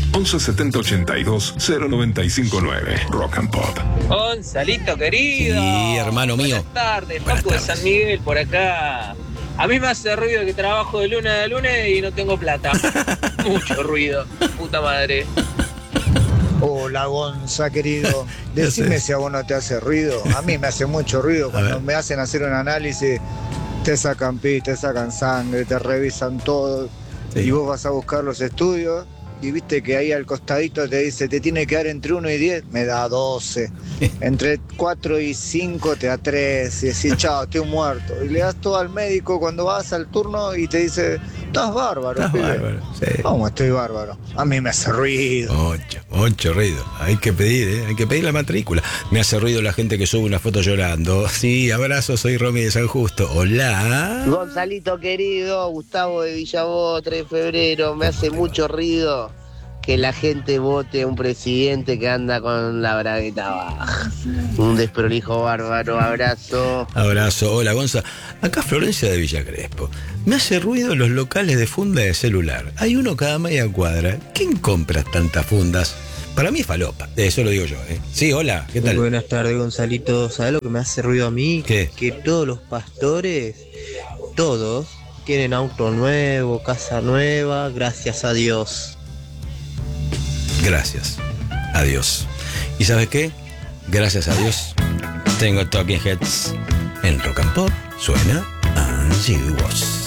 11 70 82 095 9. Rock and Pop. Gonzalito querido. Sí, hermano mío. Buenas tardes, Buenas Paco de tardes. San Miguel por acá. A mí me hace ruido que trabajo de lunes a lunes y no tengo plata. Mucho ruido, puta madre. Hola Gonza, querido. Decime si a vos no te hace ruido. A mí me hace mucho ruido. Cuando me hacen hacer un análisis, te sacan pis, te sacan sangre, te revisan todo. Sí. Y vos vas a buscar los estudios y viste que ahí al costadito te dice, te tiene que dar entre 1 y 10, me da 12. Entre 4 y 5 te da 3. Y decís, chao, estoy muerto. Y le das todo al médico cuando vas al turno y te dice, estás bárbaro. Estás pibe". bárbaro, sí. ¿Cómo estoy bárbaro? A mí me hace ruido. Mucho ruido. Hay que pedir, hay que pedir la matrícula. Me hace ruido la gente que sube una foto llorando. Sí, abrazo, soy Romy de San Justo. Hola. Gonzalito querido, Gustavo de Villabó, 3 de febrero, me hace mucho ruido que la gente vote a un presidente que anda con la bragueta baja. Un desprolijo bárbaro, abrazo. Abrazo. Hola, Gonza. Acá Florencia de Villa Crespo. Me hace ruido los locales de funda de celular. Hay uno cada media cuadra. ¿Quién compra tantas fundas? Para mí es falopa. Eso lo digo yo, ¿eh? Sí, hola, ¿qué tal? Buenas tardes, Gonzalito. ¿Sabes lo que me hace ruido a mí? ¿Qué? Que todos los pastores, todos, tienen auto nuevo, casa nueva, gracias a Dios. Gracias a Dios. ¿Y sabes qué? Gracias a Dios tengo Talking Heads en Rock and Pop. Suena Angie Was.